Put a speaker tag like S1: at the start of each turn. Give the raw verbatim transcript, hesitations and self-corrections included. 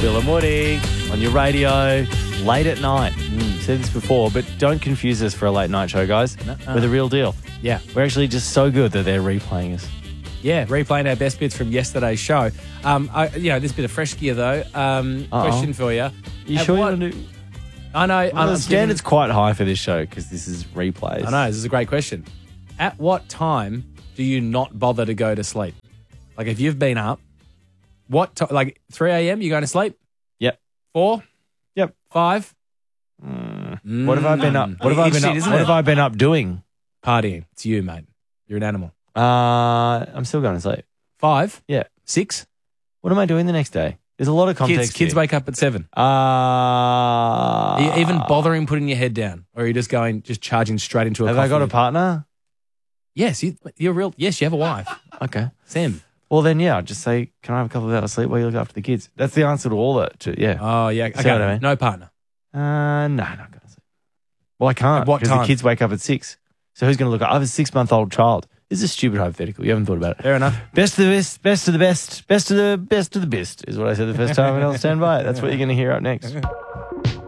S1: Bill and Woody on your radio, late at night. Mm, said this before, but don't confuse us for a late night show, guys.
S2: Uh-uh.
S1: We're the real deal.
S2: Yeah.
S1: We're actually just so good that they're replaying us.
S2: Yeah, replaying our best bits from yesterday's show. Um, I, you know, this bit of fresh gear, though. Um,
S1: Uh-oh.
S2: question for you.
S1: You
S2: At
S1: sure
S2: what-
S1: you want to do...
S2: I know.
S1: Well,
S2: I'm
S1: the standard's
S2: giving-
S1: quite high for this show because this is replays.
S2: I know, this is a great question. At what time do you not bother to go to sleep? Like, if you've been up, what time? Like, three a.m., you going to sleep?
S1: Yep.
S2: four?
S1: Yep.
S2: five?
S1: Mm. What have I been up? What have I been
S2: Interesting,
S1: up?
S2: isn't
S1: What
S2: it?
S1: have I been up doing?
S2: Partying. It's you, mate. You're an animal.
S1: Uh, I'm still going to sleep.
S2: Five?
S1: Yeah.
S2: Six?
S1: What am I doing the next day? There's a lot of context.
S2: Kids, kids
S1: here.
S2: wake up at seven.
S1: Uh,
S2: Are you even bothering putting your head down? Or are you just going, just charging straight into a
S1: Have
S2: coffee?
S1: I got a partner?
S2: Yes, you, you're real. Yes, you have a wife.
S1: Okay.
S2: Sam.
S1: Well, then, yeah, I'll just say, can I have a couple of hours sleep while you look after the kids? That's the answer to all that. To, yeah.
S2: Oh, yeah.
S1: See
S2: Okay.
S1: what I mean?
S2: No partner.
S1: Uh, no, not going to sleep. Well, I can't.
S2: At what
S1: because
S2: time?
S1: the kids wake up at six. So who's going to look? I have a six-month-old child. This is a stupid hypothetical. You haven't thought about it.
S2: Fair enough.
S1: Best of the best, best of the best, best of the best of the best is what I said the first time, and I'll stand by it. That's what you're going to hear up next.